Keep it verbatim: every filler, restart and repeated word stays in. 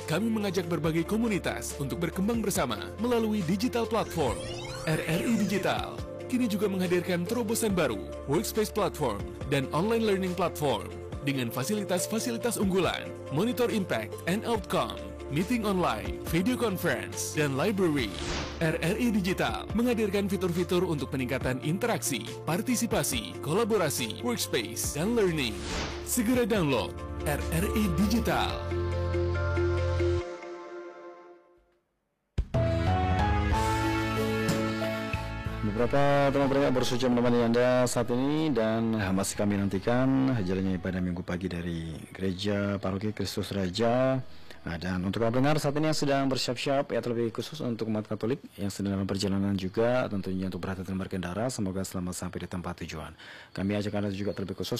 kami mengajak berbagai komunitas untuk berkembang bersama melalui digital platform. R R I Digital kini juga menghadirkan terobosan baru, workspace platform, dan online learning platform dengan fasilitas-fasilitas unggulan, monitor impact and outcome, meeting online, video conference, dan library. R R I Digital menghadirkan fitur-fitur untuk peningkatan interaksi, partisipasi, kolaborasi, workspace, dan learning. Segera download R R I Digital. Beberapa teman pendengar baru saja menemani Anda saat ini dan masih kami nantikan jalannya ibadah minggu pagi dari Gereja Paroki Kristus Raja. Nah, dan untuk teman pendengar saat ini yang sedang bersiap-siap, ya terlebih khusus untuk umat Katolik yang sedang dalam perjalanan juga tentunya untuk berhati-hati berkendara, semoga selamat sampai di tempat tujuan. Kami ajak Anda juga terlebih khusus